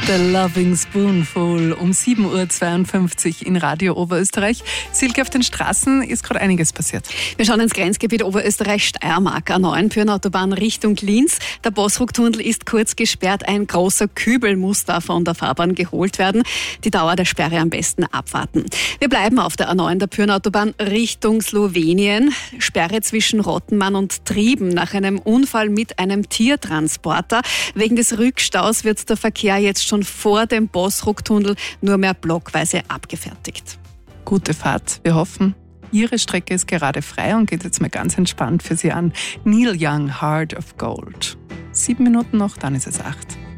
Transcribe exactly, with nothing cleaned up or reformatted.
The Loving Spoonful um sieben Uhr zweiundfünfzig in Radio Oberösterreich. Silke, auf den Straßen ist gerade einiges passiert. Wir schauen ins Grenzgebiet Oberösterreich-Steiermark, A neun Pyreneeautobahn Richtung Linz. Der Bossrucktunnel ist kurz gesperrt. Ein großer Kübel muss da von der Fahrbahn geholt werden. Die Dauer der Sperre am besten abwarten. Wir bleiben auf der A neun der Pyreneeautobahn Richtung Slowenien. Sperre zwischen Rottenmann und Trieben nach einem Unfall mit einem Tiertransporter. Wegen des Rückstaus wird der Verkehr jetzt schon vor dem Bossrucktunnel nur mehr blockweise abgefertigt. Gute Fahrt. Wir hoffen, Ihre Strecke ist gerade frei und geht jetzt mal ganz entspannt für Sie an. Neil Young, Heart of Gold. Sieben Minuten noch, dann ist es acht.